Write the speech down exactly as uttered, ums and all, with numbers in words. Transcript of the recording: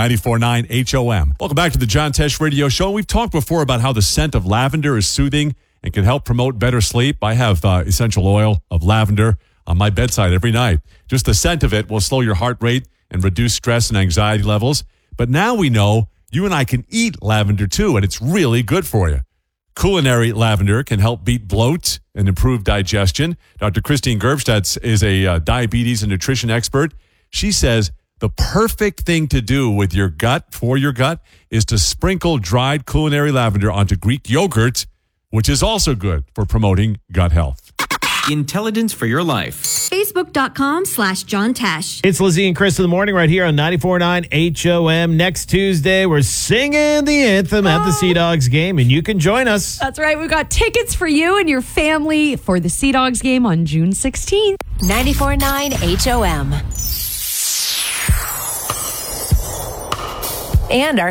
ninety-four point nine H O M. Welcome back to the John Tesh Radio Show. We've talked before about how the scent of lavender is soothing and can help promote better sleep. I have uh, essential oil of lavender on my bedside every night. Just the scent of it will slow your heart rate and reduce stress and anxiety levels. But now we know you and I can eat lavender too, and it's really good for you. Culinary lavender can help beat bloat and improve digestion. Doctor Christine Gerbstadt is a uh, diabetes and nutrition expert. She says the perfect thing to do with your gut, for your gut, is to sprinkle dried culinary lavender onto Greek yogurt, which is also good for promoting gut health. Intelligence for your life. Facebook.com slash John Tesh. It's Lizzie and Chris in the morning right here on ninety-four point nine H O M. Next Tuesday, we're singing the anthem at the Sea Dogs game, and you can join us. That's right. We've got tickets for you and your family for the Sea Dogs game on June sixteenth. ninety-four point nine H O M. And our